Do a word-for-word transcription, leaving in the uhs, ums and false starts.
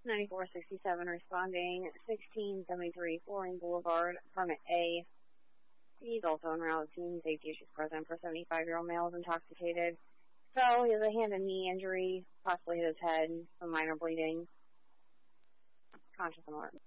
ninety-four sixty-seven responding, sixteen seventy-three Flooring Boulevard, apartment A. He's also en route to safety issues present for seventy-five-year-old male is intoxicated. So he has a hand and knee injury, possibly his head, some minor bleeding. Conscious and alert.